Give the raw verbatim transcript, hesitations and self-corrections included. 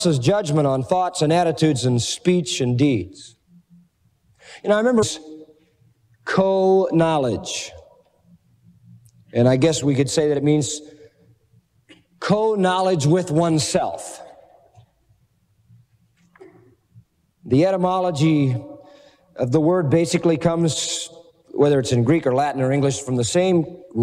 judgment on thoughts and attitudes and speech and deeds. You know, I remember co-knowledge. And I guess we could say that it means co-knowledge with oneself. The etymology of the word basically comes, whether it's in Greek or Latin or English, from the same